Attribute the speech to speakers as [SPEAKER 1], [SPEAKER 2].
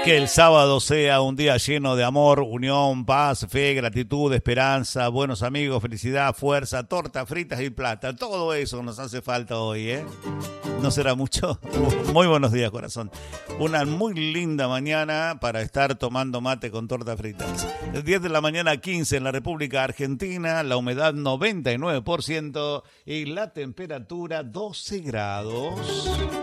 [SPEAKER 1] Que el sábado sea un día lleno de amor, unión, paz, fe, gratitud, esperanza, buenos amigos, felicidad, fuerza, tortas fritas y plata. Todo eso nos hace falta hoy, ¿eh? ¿No será mucho? Muy buenos días, corazón. Una muy linda mañana para estar tomando mate con tortas fritas. 10 de la mañana 15 en la República Argentina, la humedad 99% y la temperatura 12 grados.